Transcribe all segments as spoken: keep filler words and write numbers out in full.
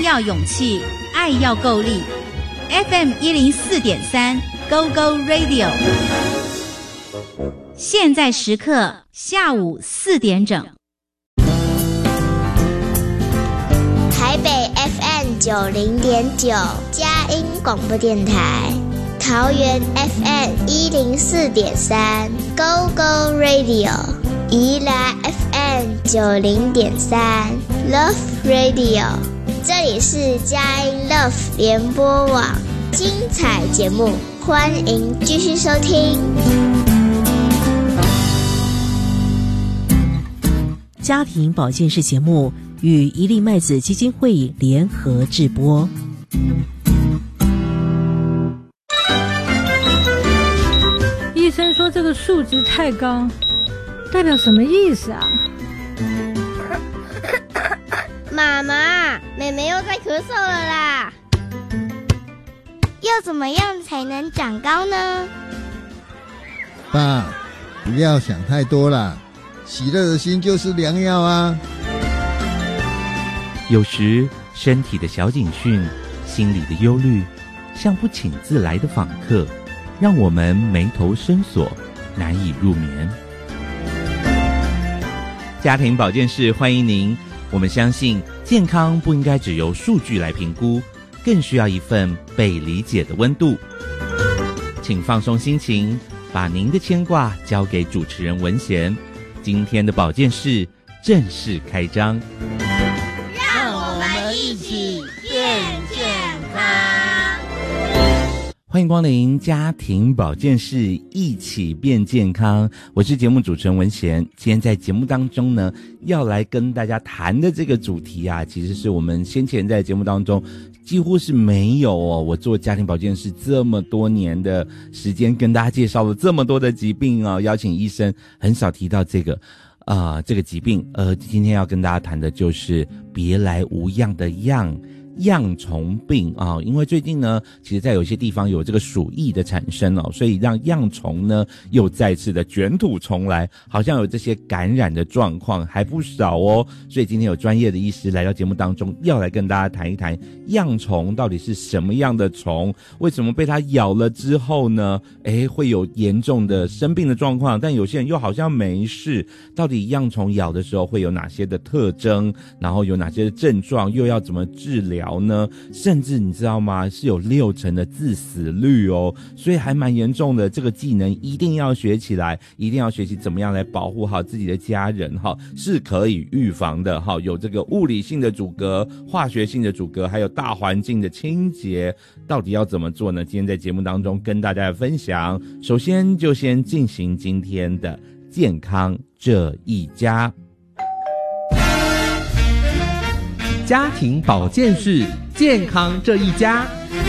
要勇气，爱要够力。F M 一零四点三 Go Go Radio， 现在时刻下午四点整。 台北 F M 九零点九佳音广播电台，桃园 F M 一零四点三 Go Go Radio， 宜兰 F M 九零点三 Love Radio。这里是佳音 Love 联播网，精彩节目，欢迎继续收听。 家庭保健室节目与一粒麦子基金会联合制播。 医生说这个数值太高，代表什么意思啊？ 妈妈，妹妹又在咳嗽了啦！要怎么样才能长高呢？ 爸，不要想太多啦，喜乐的心就是良药啊。 有时身体的小警讯，心里的忧虑，像不请自来的访客，让我们眉头深锁，难以入眠。家庭保健室欢迎您。我们相信健康不应该只由数据来评估，更需要一份被理解的温度。请放松心情，把您的牵挂交给主持人文贤。今天的保健室正式开张， 让我们一起变健康。 欢迎光临家庭保健室，一起变健康。我是节目主持人文贤。今天在节目当中呢，要来跟大家谈的这个主题啊，其实是我们先前在节目当中几乎是没有哦。我做家庭保健室这么多年的时间，跟大家介绍了这么多的疾病哦，邀请医生很少提到这个啊、呃、这个疾病。呃，今天要跟大家谈的就是别来无恙的恙。恙虫病啊，因为最近呢，其实在有些地方有这个鼠疫的产生哦，所以让恙虫呢又再次的卷土重来，好像有这些感染的状况还不少哦。所以今天有专业的医师来到节目当中，要来跟大家谈一谈恙虫到底是什么样的虫，为什么被它咬了之后呢，诶会有严重的生病的状况，但有些人又好像没事。到底恙虫咬的时候会有哪些的特征，然后有哪些的症状，又要怎么治疗呢？甚至你知道吗，是有六成的致死率哦，所以还蛮严重的。这个技能一定要学起来，一定要学习怎么样来保护好自己的家人哈，是可以预防的哈。有这个物理性的阻隔、化学性的阻隔，还有大环境的清洁，到底要怎么做呢？今天在节目当中跟大家分享。首先就先进行今天的健康这一家。 家庭保健室，健康这一家。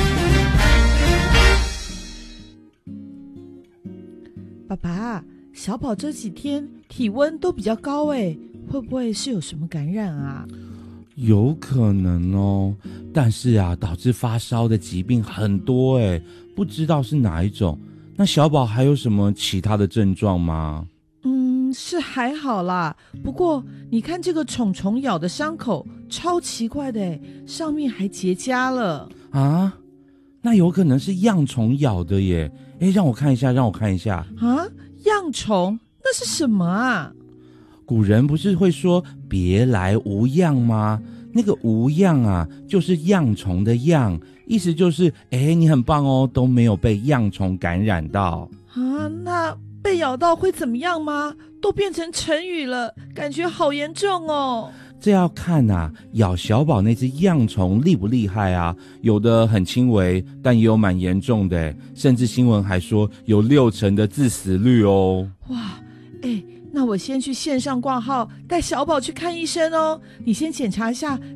爸爸，小宝这几天体温都比较高诶，会不会是有什么感染啊？ 有可能哦，但是啊，导致发烧的疾病很多诶，不知道是哪一种。那小宝还有什么其他的症状吗？ 嗯，是还好啦，不过你看这个虫虫咬的伤口超奇怪的耶，上面还结痂了啊。那有可能是恙虫咬的耶。诶，让我看一下让我看一下啊，恙虫那是什么啊？ 古人不是会说别来无恙吗？那个无恙啊，就是恙虫的恙，意思就是诶你很棒哦，都没有被恙虫感染到啊。那被咬到会怎么样吗？都变成成语了，感觉好严重哦。 这要看啊，咬小宝那只恙虫厉不厉害啊？有的很轻微，但也有蛮严重的，甚至新闻还说有六成的致死率哦。 哇，哎，那我先去线上挂号，带小宝去看医生哦。你先检查一下